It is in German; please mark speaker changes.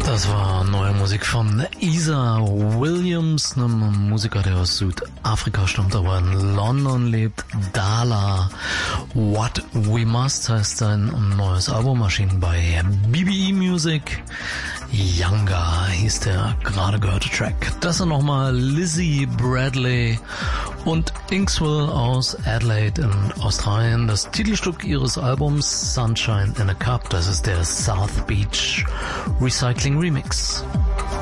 Speaker 1: Das war neue Musik von Isa Williams, einem Musiker, der aus Südafrika stammt, aber in London lebt. Dala. What We Must heißt sein neues Album, erschienen bei BBE Music. Younger hieß der gerade gehörte Track. Das sind nochmal Lizzie Bradley und Inkswell aus Adelaide in Australien. Das Titelstück ihres Albums Sunshine in a Cup, das ist der South Beach Recycling Remix.